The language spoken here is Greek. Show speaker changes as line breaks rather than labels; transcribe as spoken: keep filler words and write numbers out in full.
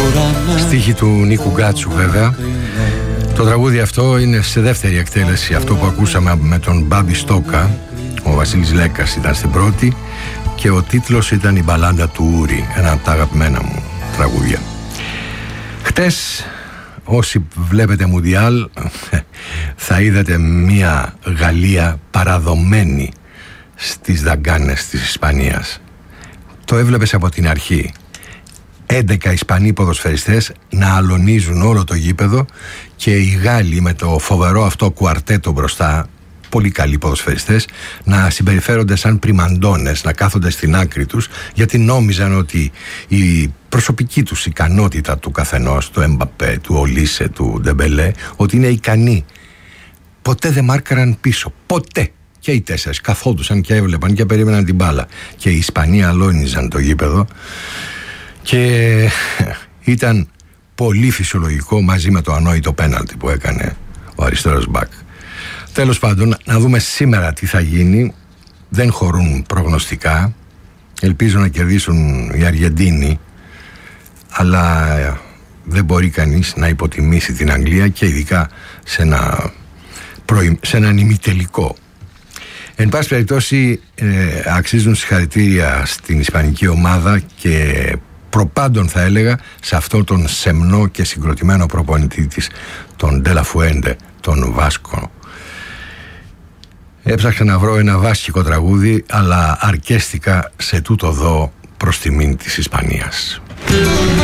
Στίχη του Νίκου Γκάτσου βέβαια. Το τραγούδι αυτό είναι σε δεύτερη εκτέλεση αυτό που ακούσαμε με τον Μπάμπη Στόκα. Ο Βασίλης Λέκας ήταν στην πρώτη και ο τίτλος ήταν η μπαλάντα του Ούρη, ένα από τα αγαπημένα μου τραγούδια. Χτες, όσοι βλέπετε Μουντιάλ, θα είδατε μια Γαλλία παραδομένη στις δαγκάνες της Ισπανίας. Το έβλεπες από την αρχή. έντεκα Ισπανοί ποδοσφαιριστές να αλωνίζουν όλο το γήπεδο και οι Γάλλοι με το φοβερό αυτό κουαρτέτο μπροστά, πολύ καλοί ποδοσφαιριστές, να συμπεριφέρονται σαν πριμαντώνες, να κάθονται στην άκρη τους, γιατί νόμιζαν ότι η προσωπική τους ικανότητα του καθενός, του Εμπαπέ, του Ολίσε, του Ντεμπελέ, ότι είναι ικανοί. Ποτέ δεν μάρκαραν πίσω, ποτέ. Και οι τέσσερις καθόντουσαν και έβλεπαν και περίμεναν την μπάλα. Και οι Ισπανοί αλώνιζαν το γήπεδο και ήταν πολύ φυσιολογικό μαζί με το ανόητο πέναλτι που έκανε ο αριστερός μπακ. Τέλος πάντων, να δούμε σήμερα τι θα γίνει. Δεν χωρούν προγνωστικά. Ελπίζω να κερδίσουν οι Αργεντίνοι, αλλά δεν μπορεί κανείς να υποτιμήσει την Αγγλία και ειδικά σε, ένα προη... σε έναν ημιτελικό. Εν πάση περιπτώσει, ε, αξίζουν συγχαρητήρια στην ισπανική ομάδα και προπάντων θα έλεγα σε αυτόν τον σεμνό και συγκροτημένο προπονητή της, τον Ντέλα Φουέντε, τον Βάσκο. Έψαξα να βρω ένα βάσκικο τραγούδι, αλλά αρκέστηκα σε τούτο εδώ προς τιμήν της Ισπανίας.